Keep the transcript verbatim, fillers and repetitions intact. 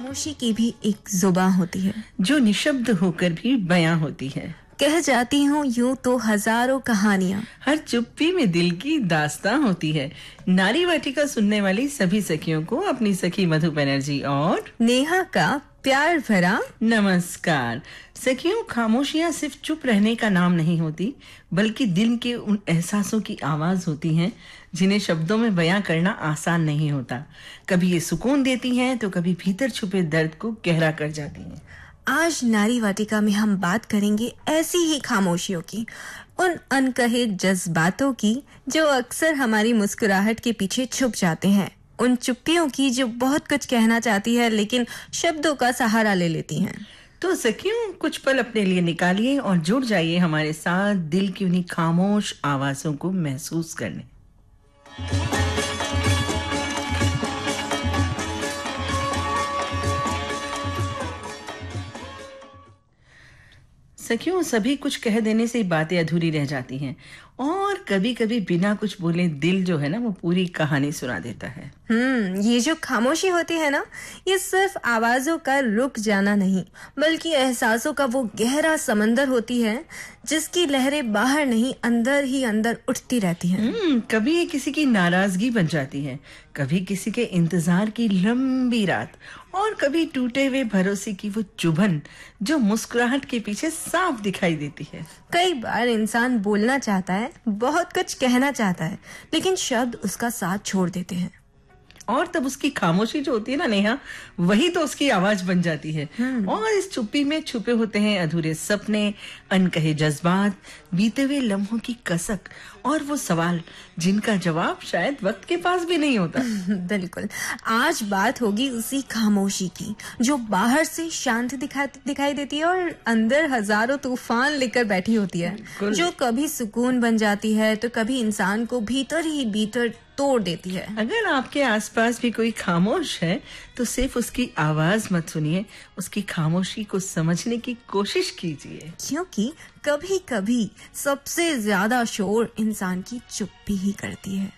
खामोशी की भी एक जुबान होती है जो निशब्द होकर भी बयां होती है। कह जाती हूँ यूं तो हजारों कहानियां, हर चुप्पी में दिल की दास्तां होती है। नारी वाटिका सुनने वाली सभी सखियों को अपनी सखी मधु बनर्जी और नेहा का प्यार भरा नमस्कार। सखियों, खामोशियां सिर्फ चुप रहने का नाम नहीं होती, बल्कि दिल के उन एहसासों की आवाज होती हैं जिन्हें शब्दों में बयां करना आसान नहीं होता। कभी ये सुकून देती हैं तो कभी भीतर छुपे दर्द को गहरा कर जाती हैं। आज नारी वाटिका में हम बात करेंगे ऐसी ही खामोशियों की, उन अनकहे जज्बातों की जो अक्सर हमारी मुस्कुराहट के पीछे छुप जाते हैं, उन चुप्पियों की जो बहुत कुछ कहना चाहती है लेकिन शब्दों का सहारा ले लेती हैं। तो सखियों, कुछ पल अपने लिए निकालिए और जुड़ जाइए हमारे साथ दिल की उन्हीं खामोश आवाजों को महसूस करने। सखियों, सभी कुछ कह देने से बातें अधूरी रह जाती हैं और कभी-कभी बिना कुछ बोले दिल जो है ना वो पूरी कहानी सुना देता है। हम्म ये जो खामोशी होती है ना, ये सिर्फ आवाजों का रुक जाना नहीं, बल्कि एहसासों का वो गहरा समंदर होती है जिसकी लहरें बाहर नहीं अंदर ही अंदर उठती रहती हैं। हम्म कभी ये किसी की नाराजगी बन जाती है, कभी किसी के इंतजार की लंबी रात और कभी टूटे हुए भरोसे की वो चुभन जो मुस्कुराहट के पीछे साफ दिखाई देती है। कई बार इंसान बोलना चाहता है, बहुत कुछ कहना चाहता है, लेकिन शब्द उसका साथ छोड़ देते हैं और तब उसकी खामोशी जो होती है ना नेहा, वही तो उसकी आवाज बन जाती है। और इस चुप्पी में छुपे होते हैं अधूरे सपने, अनकहे जज्बात, बीते हुए लम्हों की कसक और वो सवाल जिनका जवाब शायद वक्त के पास भी नहीं होता। बिल्कुल, आज बात होगी उसी खामोशी की जो बाहर से शांत दिखा दिखाई देती है और अंदर हजारों तूफान लेकर बैठी होती है, जो कभी सुकून बन जाती है तो कभी इंसान को भीतर ही भीतर तोड़ देती है। अगर आपके आसपास भी कोई खामोश है तो सिर्फ उसकी आवाज मत सुनिए, उसकी खामोशी को समझने की कोशिश कीजिए, क्योंकि कभी कभी सबसे ज्यादा शोर इंसान की चुप्पी ही करती है।